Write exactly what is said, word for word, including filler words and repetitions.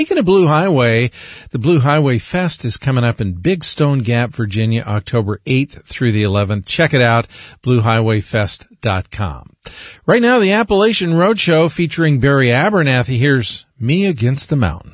Speaking of Blue Highway, the Blue Highway Fest is coming up in Big Stone Gap, Virginia, October eighth through the eleventh. Check it out, blue highway fest dot com. Right now, the Appalachian Roadshow featuring Barry Abernathy. Here's Me Against the Mountain.